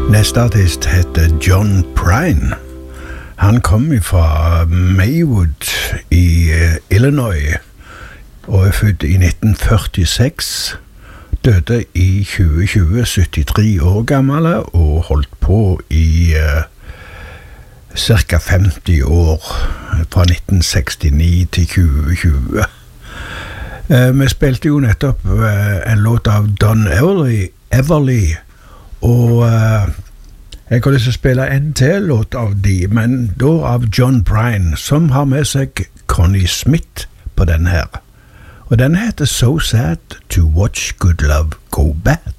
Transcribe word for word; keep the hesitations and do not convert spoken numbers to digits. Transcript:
Neste artist heter John Prine. Han kom fra Maywood i Illinois og er født i nitten førtiseks. Døde i tjue tjue, syttitre år gammel, og holdt på i uh, cirka femti år, fra nitten sekstini til tjue tjue. Uh, vi spilte jo nettopp uh, en låt av Don Everly, Everly og uh, jeg har lyst til å spille en til låt av de, men da av John Prine, som har med seg Connie Smith på den her. Og den heter So Sad to Watch Good Love Go Bad.